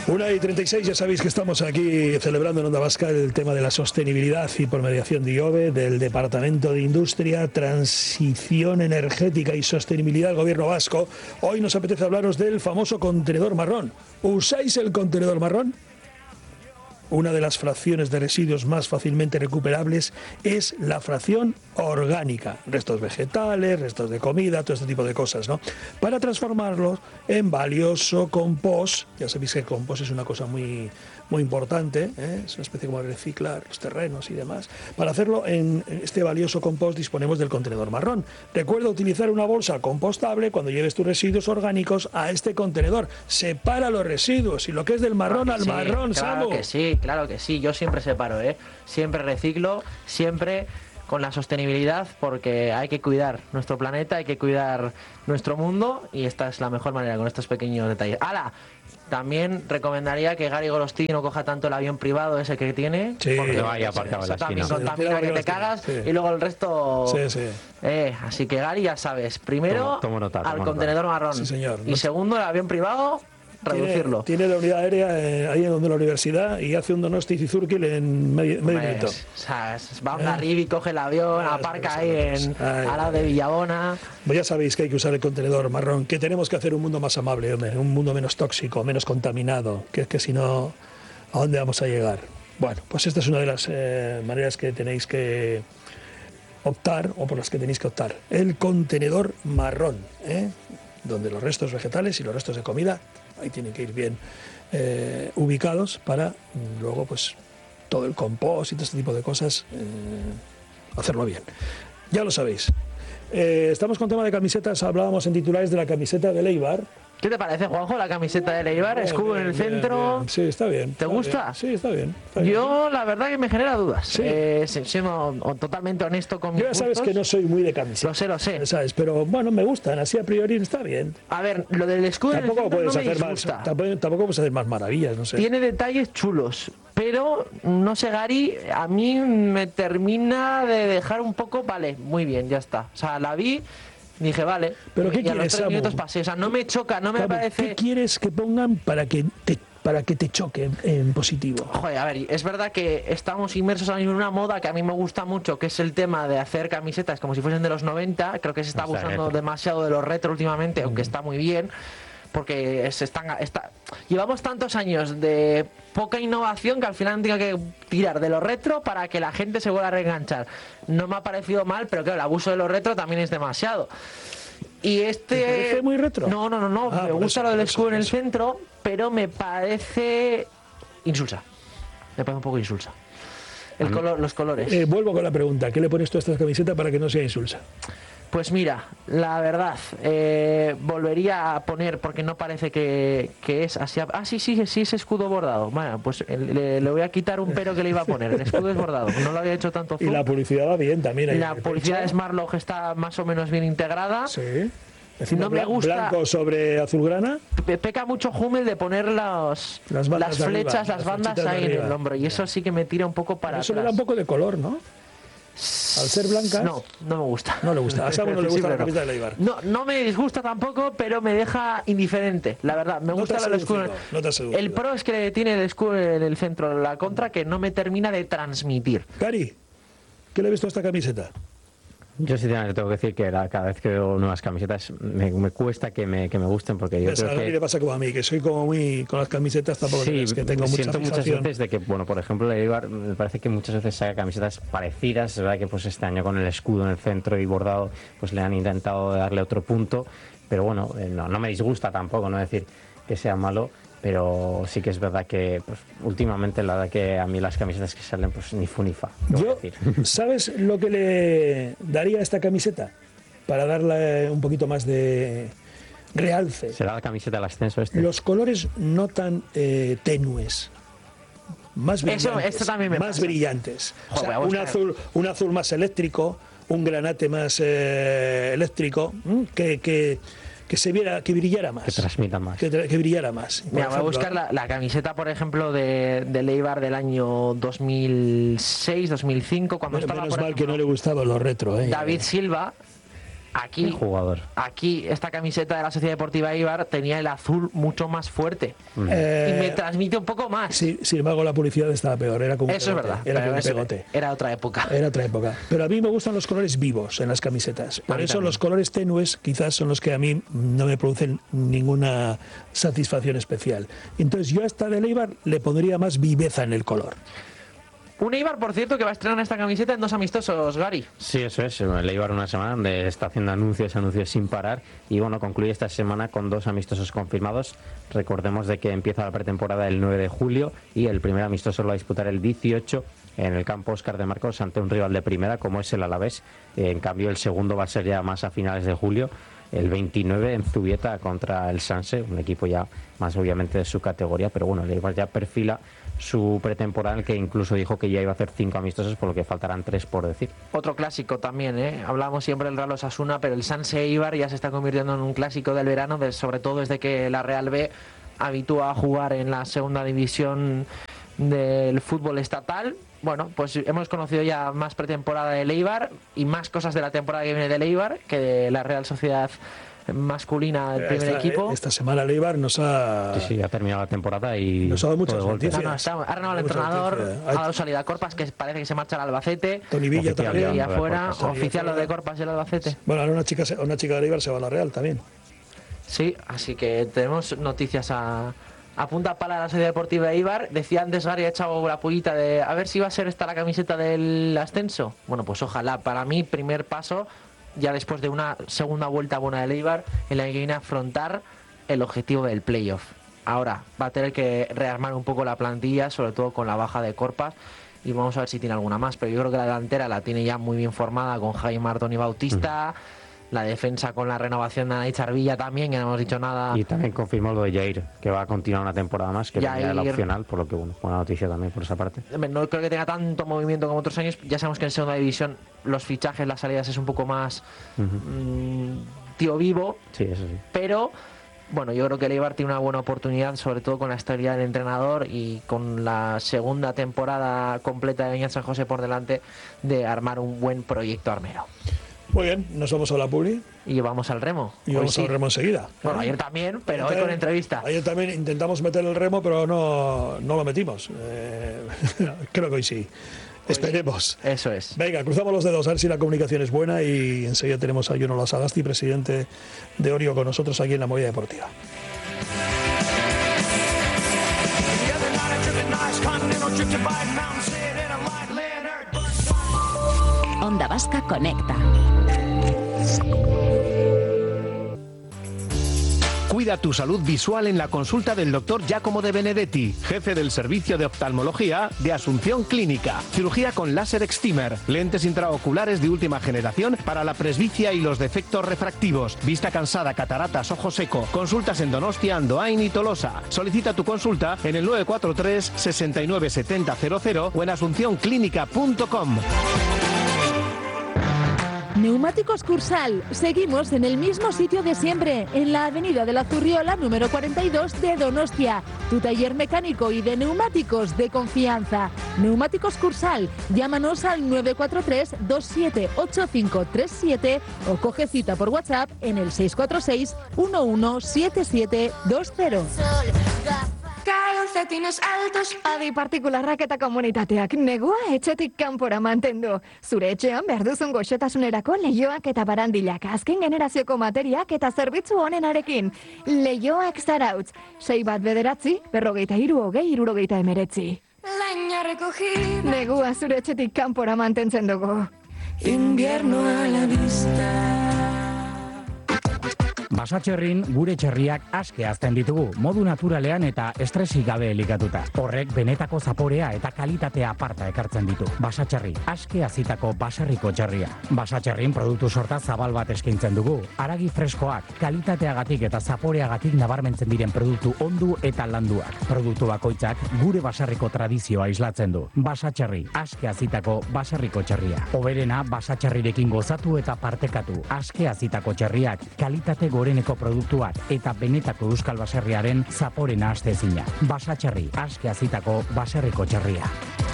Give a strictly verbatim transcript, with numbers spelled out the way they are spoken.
una y treinta y seis, ya sabéis que estamos aquí celebrando en Onda Vasca el tema de la sostenibilidad y por mediación de I O B E, del Departamento de Industria, Transición Energética y Sostenibilidad del Gobierno Vasco. Hoy nos apetece hablaros del famoso contenedor marrón. ¿Usáis el contenedor marrón? Una de las fracciones de residuos más fácilmente recuperables es la fracción orgánica, restos vegetales, restos de comida, todo este tipo de cosas, ¿no? Para transformarlos en valioso compost. Ya sabéis que el compost es una cosa muy, muy importante, ¿eh? Es una especie como de reciclar los terrenos y demás. Para hacerlo en este valioso compost disponemos del contenedor marrón. Recuerda utilizar una bolsa compostable cuando lleves tus residuos orgánicos a este contenedor. Separa los residuos y lo que es del marrón claro al sí, marrón, claro Samu. que sí, claro que sí. Yo siempre separo, ¿eh? Siempre reciclo, siempre con la sostenibilidad, porque hay que cuidar nuestro planeta, hay que cuidar nuestro mundo y esta es la mejor manera, con estos pequeños detalles. ¡Hala! También recomendaría que Gary Gorosti no coja tanto el avión privado ese que tiene, Sí, porque no vaya aparcado en la también esquina. contamina que te cagas, sí. Y luego el resto... Sí, sí. Eh, así que Gary, ya sabes, primero Tomo, tomo nota, tomo al nota. contenedor marrón, Sí, señor. y segundo el avión privado, reducirlo. Tiene, tiene la unidad aérea eh, ahí en donde la universidad y hace un Donosti y Zurkil en medio, medio Hombre, minuto. o sea, va a un arriba y coge el avión, Ah, aparca eso, ahí eso, en, eso. Ay, al lado ay. de Villabona. Pues ya sabéis que hay que usar el contenedor marrón, que tenemos que hacer un mundo más amable, hombre, un mundo menos tóxico, menos contaminado, que es que si no, ¿a dónde vamos a llegar? Bueno, pues esta es una de las eh, maneras que tenéis que optar, o por las que tenéis que optar. El contenedor marrón, ¿eh? Donde los restos vegetales y los restos de comida, ahí tienen que ir bien eh, ubicados para mm, luego, pues, todo el compost y todo este tipo de cosas, eh, hacerlo bien. Ya lo sabéis. Eh, estamos con tema de camisetas, hablábamos en titulares de la camiseta de Eibar. ¿Qué te parece, Juanjo, la camiseta de Eibar? Bien, Escudo bien, en el bien, centro. bien. Sí, está bien. ¿Te está gusta? bien. Sí, está bien. Está bien. Yo, la verdad, que me genera dudas. Sí. Eh, siendo totalmente honesto con mis Yo ya sabes gustos. que no soy muy de camisetas. Lo sé, lo sé. ¿Sabes? Pero bueno, me gustan, así a priori está bien. A ver, lo del escudo en el Tampoco centro puedes no me hacer más, disgusta. tampoco, tampoco puedes hacer más maravillas, no sé. Tiene detalles chulos, pero no sé, Gary, a mí me termina de dejar un poco, vale, muy bien, ya está. O sea, la vi, dije, vale, ¿Pero qué y a los quieres, tres Samu? minutos pasé. O sea, no me choca, no me Samu, parece... ¿qué quieres que pongan para que te, para que te choque en positivo? Joder, a ver, es verdad que estamos inmersos ahora mismo en una moda que a mí me gusta mucho, que es el tema de hacer camisetas como si fuesen de los noventa. Creo que se está O sea, abusando retro. demasiado de los retro últimamente, aunque está muy bien, porque se están, está, llevamos tantos años de poca innovación que al final tengo que tirar de lo retro para que la gente se vuelva a reenganchar. No me ha parecido mal, pero claro, el abuso de lo retro también es demasiado. Y este... ¿Te parece muy retro? No, no, no, no. Ah, me por gusta eso, lo del por eso, escudo en por el eso. centro, pero me parece insulsa. Me parece un poco insulsa. El color, los colores. Eh, vuelvo con la pregunta, ¿qué le pones tú a esta camiseta para que no sea insulsa? Pues mira, la verdad, eh, volvería a poner, porque no parece que, que es así. Ah, sí, sí, sí, es escudo bordado. Bueno, pues eh, le, le voy a quitar un pero que le iba a poner. El escudo es bordado, no lo había hecho tanto Y zoom. la publicidad va bien también. ahí La en el publicidad de pecho. Smartlock está más o menos bien integrada. Sí. Encima No me bla- gusta- Blanco sobre azulgrana. Pe- Peca mucho Hummel de poner los, Las bandas de flechas, arriba, las las bandas flechitas de ahí en arriba. el hombro. Y eso sí que me tira un poco para Eso le atrás. da un poco de color, ¿no? Al ser blancas. No, no me gusta. No le gusta. A Samu no le Sí, gusta la pero camiseta de Eibar. No, no me disgusta tampoco, pero me deja indiferente. La verdad, me No gusta te ha lo del escudo. seducido, no te ha seducido. El pro es que tiene el escudo en el centro, la contra que no me termina de transmitir. Cari, ¿qué le ves tú a esta camiseta? Yo sí tengo que decir que la- cada vez que veo nuevas camisetas me, me cuesta que me, que me gusten porque yo Pues a creo Gary que... le pasa como a mí, que soy como muy... Con las camisetas tampoco Sí, es que tengo mucha siento muchas fijación. veces de que, bueno, por ejemplo, el Eibar me parece que muchas veces saca camisetas parecidas. Es verdad que pues este año con el escudo en el centro y bordado, pues le han intentado darle otro punto. Pero bueno, eh, no, no me disgusta tampoco, no decir que sea malo. Pero sí que es verdad que pues, últimamente la verdad que a mí las camisetas que salen pues ni fu ni fa. ¿qué voy a Yo, decir? ¿sabes lo que le daría a esta camiseta? Para darle un poquito más de realce. ¿Será la camiseta del ascenso este? Los colores no tan eh, tenues. Más Eso- brillantes. esto también me más pasa. brillantes. O Joder, sea, voy a un buscar. azul, un azul más eléctrico, un granate más eh, eléctrico, ¿m? que, que, que se viera, que brillara más. Que transmita más. Que, tra- que brillara más. Por Mira, voy a ejemplo, buscar la, la camiseta, por ejemplo, de, de Eibar del año dos mil seis, dos mil cinco, cuando Menos, estaba, menos por mal que ejemplo, no le gustaba lo retro, ¿eh? David Silva. Aquí, jugador. aquí esta camiseta de la Sociedad Deportiva Eibar tenía el azul mucho más fuerte Eh, y me transmite un poco más. Sí, sin embargo, la publicidad estaba peor. Era como un Eso es pegote, verdad. Era pero como un eso- pegote. Era otra época. Era otra época. Pero a mí me gustan los colores vivos en las camisetas. Por mí eso también. los colores tenues quizás son los que a mí no me producen ninguna satisfacción especial. Entonces yo a esta de Eibar le pondría más viveza en el color. Un Eibar, por cierto, que va a estrenar esta camiseta en dos amistosos, Gary. Sí, eso es. Le iba una semana donde está haciendo anuncios, anuncios sin parar. Y bueno, concluye esta semana con dos amistosos confirmados. Recordemos de que empieza la pretemporada el nueve de julio y el primer amistoso lo va a disputar el dieciocho en el campo Óscar de Marcos ante un rival de primera como es el Alavés. En cambio, el segundo va a ser ya más a finales de julio, el veintinueve en Zubieta contra el Sanse, un equipo ya más obviamente de su categoría, pero bueno, el Eibar ya perfila su pretemporada, en el que incluso dijo que ya iba a hacer cinco amistosos, por lo que faltarán tres por decir. Otro clásico también, ¿eh? Hablamos siempre del Real Osasuna, pero el Sanse Eibar ya se está convirtiendo en un clásico del verano, de- sobre todo desde que la Real B habitúa a jugar en la segunda división del fútbol estatal. Bueno, pues hemos conocido ya más pretemporada del Eibar y más cosas de la temporada que viene del Eibar que de la Real Sociedad masculina del primer esta, equipo. esta semana el Eibar nos ha... Sí, sí, ha terminado la temporada y Nos ha dado muchas todo de golpe. noticias. No, no, está, ha renovado el Mucha entrenador, noticia. ha dado salida a Corpas, que parece que se marcha al Albacete. Tony Villa Oficial también. ya. Y lo de afuera, Corpas. oficial lo de Corpas y el Albacete. Bueno, ahora una chica, se- una chica de Eibar se va a la Real también. Sí, así que tenemos noticias a, a punta pala de la Sociedad Deportiva de Eibar. Decía antes Gary, ha echado la pullita de a ver si va a ser esta la camiseta del ascenso. Bueno, pues ojalá. Para mí, primer paso, ya después de una segunda vuelta buena del Eibar, en la que viene a afrontar el objetivo del playoff. Ahora, va a tener que rearmar un poco la plantilla, sobre todo con la baja de Corpas. Y vamos a ver si tiene alguna más. Pero yo creo que la delantera la tiene ya muy bien formada con Jaime Martón y Bautista. La defensa con la renovación de Anaí Charvilla también, que no hemos dicho nada. Y también confirmó lo de Jair, que va a continuar una temporada más, que tenía la Jair. opcional, por lo que bueno, buena noticia también por esa parte. Hombre, no creo que tenga tanto movimiento como otros años. Ya sabemos que en segunda división los fichajes, las salidas es un poco más mm, tío vivo, Sí, eso sí. pero bueno, yo creo que el Eibar tiene una buena oportunidad, sobre todo con la estabilidad del entrenador y con la segunda temporada completa de Beñat San José por delante, de armar un buen proyecto armero. Muy bien, nos vamos a la publi Y vamos al remo. y Hoy vamos sí. al remo enseguida. Bueno, ¿Eh? ayer también, pero hoy Ayer- con entrevista. Ayer también intentamos meter el remo, pero no, no lo metimos. Eh, creo que hoy sí. Esperemos. Eso es. Venga, cruzamos los dedos a ver si la comunicación es buena y enseguida tenemos a Jono Lasagasti, presidente de Orio, con nosotros aquí en la Movida Deportiva. Onda Vasca Conecta. Cuida tu salud visual en la consulta del doctor Giacomo De Benedetti, jefe del servicio de oftalmología de Asunción Clínica. Cirugía con láser excimer, lentes intraoculares de última generación para la presbicia y los defectos refractivos, vista cansada, cataratas, ojo seco. Consultas en Donostia, Andoain y Tolosa. Solicita tu consulta en el nueve cuatro tres, sesenta y nueve setenta cero cero o en asunción clínica punto com. Neumáticos Cursal. Seguimos en el mismo sitio de siempre, en la avenida de la Zurriola número cuarenta y dos de Donostia. Tu taller mecánico y de neumáticos de confianza. Neumáticos Cursal. Llámanos al nueve cuatro tres, dos siete ocho cinco tres siete o coge cita por WhatsApp en el seis cuatro seis, uno uno siete siete dos cero. Calcetines altos. Adi partikularrak eta komunitateak negua etxetik kanpora mantendu. Zure etxean behar duzun goxotasunerako leihoak eta barandilak, azken generazioko materiak eta zerbitzu onenarekin. Leihoak Zarautz. Sei bat bederatzi, berrogeita hiru hogei hirurogeita emeretzi. Negua zure etxetik kanpora mantentzen dugu. Invierno a la vista. Basatxerrin gure txerriak aske hazten ditugu, modu naturalean eta estresik gabe elikatuta. Horrek benetako zaporea eta kalitatea aparta ekartzen ditu. Basatxerri, aske hazitako baserriko txerria. Basatxerrin produktu sorta zabal bat eskaintzen dugu. Haragi freskoak, kalitateagatik eta zaporeagatik nabarmentzen diren produktu ondu eta landuak. Produktu bakoitzak gure baserriko tradizioa islatzen du. Basatxerri, aske hazitako baserriko txerria. Oberena basatxerrirekin gozatu eta partekatu. Aske hazitako txerriak, kalitate goreneko produktuak eta benetako euskal baserriaren zaporena astezina. Basatxerri, aske hazitako baserriko txerria.